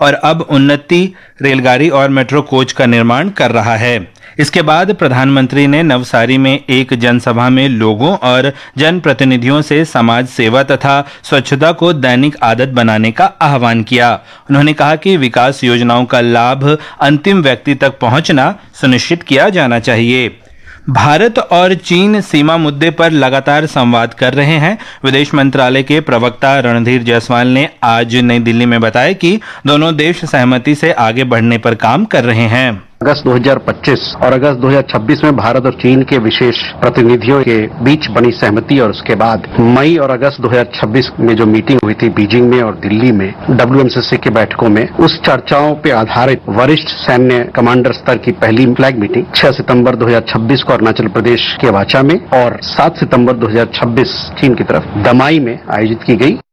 और अब उन्नति रेलगाड़ी और मेट्रो कोच का निर्माण कर रहा है। इसके बाद प्रधानमंत्री ने नवसारी में एक जनसभा में लोगों और जनप्रतिनिधियों से समाज सेवा तथा स्वच्छता को दैनिक आदत बनाने का आह्वान किया। उन्होंने कहा कि विकास योजनाओं का लाभ अंतिम व्यक्ति तक पहुंचना सुनिश्चित किया जाना चाहिए। भारत और चीन सीमा मुद्दे पर लगातार संवाद कर रहे हैं। विदेश मंत्रालय के प्रवक्ता रणधीर जायसवाल ने आज नई दिल्ली में बताया कि दोनों देश सहमति से आगे बढ़ने पर काम कर रहे हैं। अगस्त 2025 और अगस्त 2026 में भारत और चीन के विशेष प्रतिनिधियों के बीच बनी सहमति और उसके बाद मई और अगस्त 2026 में जो मीटिंग हुई थी बीजिंग में और दिल्ली में WMCC की बैठकों में, उस चर्चाओं पे आधारित वरिष्ठ सैन्य कमांडर स्तर की पहली फ्लैग मीटिंग 6 सितंबर 2026 को अरुणाचल प्रदेश के वाचा में और 7 सितंबर 2026 चीन की तरफ दमाई में आयोजित की गई।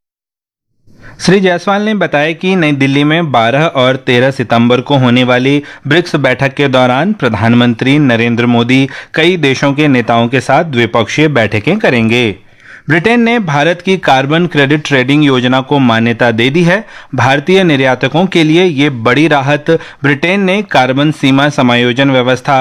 श्री जायसवाल ने बताया कि नई दिल्ली में 12 और 13 सितंबर को होने वाली ब्रिक्स बैठक के दौरान प्रधानमंत्री नरेंद्र मोदी कई देशों के नेताओं के साथ द्विपक्षीय बैठकें करेंगे। ब्रिटेन ने भारत की कार्बन क्रेडिट ट्रेडिंग योजना को मान्यता दे दी है। भारतीय निर्यातकों के लिए ये बड़ी राहत ब्रिटेन ने कार्बन सीमा समायोजन व्यवस्था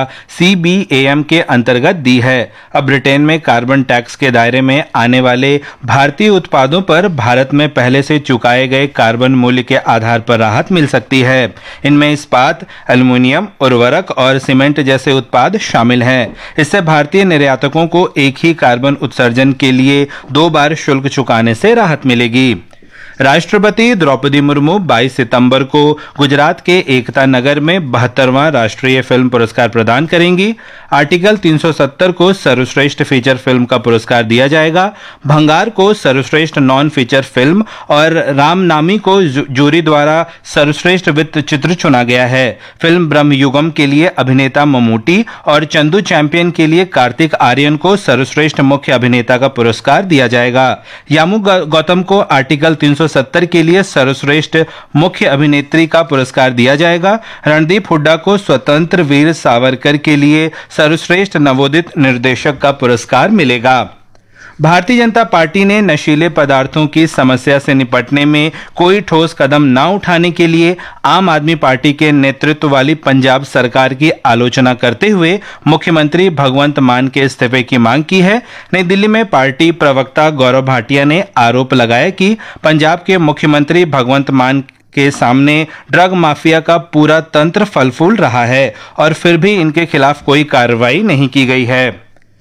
CBAM के अंतर्गत दी है। अब ब्रिटेन में कार्बन टैक्स के दायरे में आने वाले भारतीय उत्पादों पर भारत में पहले से चुकाए गए कार्बन मूल्य के आधार पर राहत मिल सकती है। इनमें इस्पात, एल्युमिनियम, उर्वरक और सीमेंट जैसे उत्पाद शामिल हैं। इससे भारतीय निर्यातकों को एक ही कार्बन उत्सर्जन के लिए 2 बार शुल्क चुकाने से राहत मिलेगी। राष्ट्रपति द्रौपदी मुर्मू 22 सितंबर को गुजरात के एकता नगर में 72वां राष्ट्रीय फिल्म पुरस्कार प्रदान करेंगी। आर्टिकल 370 को सर्वश्रेष्ठ फीचर फिल्म का पुरस्कार दिया जाएगा। भंगार को सर्वश्रेष्ठ नॉन फीचर फिल्म और रामनामी को जूरी द्वारा सर्वश्रेष्ठ वृत्त चित्र चुना गया है। फिल्म ब्रह्मयुगम के लिए अभिनेता ममूटी और चंदू चैंपियन के लिए कार्तिक आर्यन को सर्वश्रेष्ठ मुख्य अभिनेता का पुरस्कार दिया जाएगा। यामू गौतम को आर्टिकल 370 के लिए सर्वश्रेष्ठ मुख्य अभिनेत्री का पुरस्कार दिया जाएगा। रणदीप हुड्डा को स्वतंत्र वीर सावरकर के लिए सर्वश्रेष्ठ नवोदित निर्देशक का पुरस्कार मिलेगा। भारतीय जनता पार्टी ने नशीले पदार्थों की समस्या से निपटने में कोई ठोस कदम न उठाने के लिए आम आदमी पार्टी के नेतृत्व वाली पंजाब सरकार की आलोचना करते हुए मुख्यमंत्री भगवंत मान के इस्तीफे की मांग की है। नई दिल्ली में पार्टी प्रवक्ता गौरव भाटिया ने आरोप लगाया कि पंजाब के मुख्यमंत्री भगवंत मान के सामने ड्रग माफिया का पूरा तंत्र फल फूल रहा है और फिर भी इनके खिलाफ कोई कार्रवाई नहीं की गई है।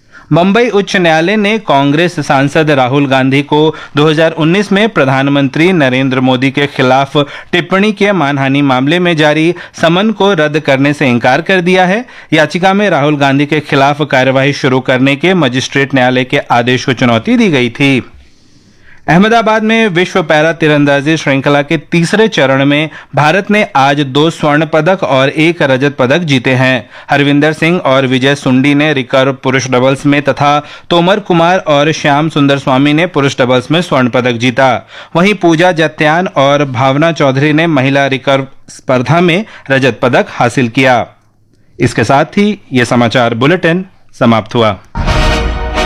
मुंबई उच्च न्यायालय ने कांग्रेस सांसद राहुल गांधी को 2019 में प्रधानमंत्री नरेंद्र मोदी के खिलाफ टिप्पणी के मानहानि मामले में जारी समन को रद्द करने से इनकार कर दिया है। याचिका में राहुल गांधी के खिलाफ कार्यवाही शुरू करने के मजिस्ट्रेट न्यायालय के आदेश को चुनौती दी गई थी। अहमदाबाद में विश्व पैरा तीरंदाजी श्रृंखला के तीसरे चरण में भारत ने आज 2 स्वर्ण पदक और 1 रजत पदक जीते हैं। हरविंदर सिंह और विजय सुंडी ने रिकर्व पुरुष डबल्स में तथा तोमर कुमार और श्याम सुंदर स्वामी ने पुरुष डबल्स में स्वर्ण पदक जीता। वहीं पूजा जत्यान और भावना चौधरी ने महिला रिकर्व स्पर्धा में रजत पदक हासिल किया। इसके साथ ही ये समाचार बुलेटिन समाप्त हुआ।